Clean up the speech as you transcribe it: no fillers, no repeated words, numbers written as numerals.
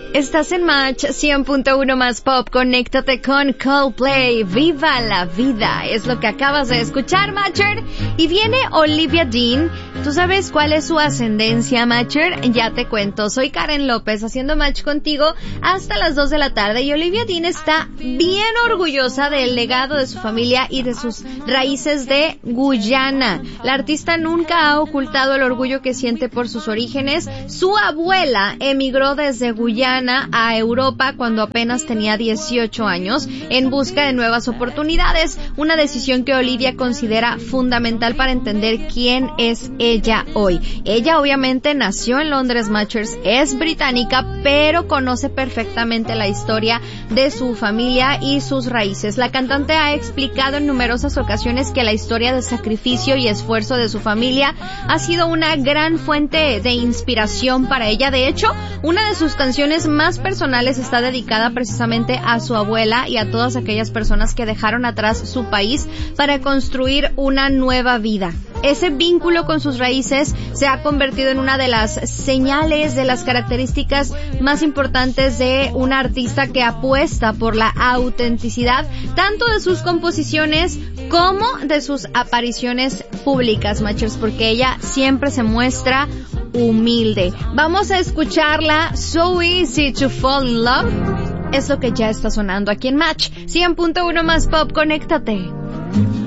Estás en Match 100.1 más pop, conéctate con Coldplay, viva la vida, es lo que acabas de escuchar, Matcher. Y viene Olivia Dean. ¿Tú sabes cuál es su ascendencia, Matcher? Ya te cuento, soy Karen López haciendo Match contigo hasta las 2 de la tarde y Olivia Dean está bien orgullosa del legado de su familia y de sus raíces de Guyana. La artista nunca ha ocultado el orgullo que siente por sus orígenes. Su abuela emigró desde Guyana a Europa cuando apenas tenía 18 años en busca de nuevas oportunidades, una decisión que Olivia considera fundamental para entender quién es ella hoy. Ella obviamente nació en Londres, Matchers, es británica, pero conoce perfectamente la historia de su familia y sus raíces. La cantante ha explicado en numerosas ocasiones que la historia de sacrificio y esfuerzo de su familia ha sido una gran fuente de inspiración para ella. De hecho, una de sus canciones más personales está dedicada precisamente a su abuela y a todas aquellas personas que dejaron atrás su país para construir una nueva vida. Ese vínculo con sus raíces se ha convertido en una de las señales, de las características más importantes de una artista que apuesta por la autenticidad, tanto de sus composiciones como de sus apariciones públicas, Matchers, porque ella siempre se muestra humilde. Vamos a escucharla, So Easy to Fall in Love. Es lo que ya está sonando aquí en Match 100.1 más pop, conéctate.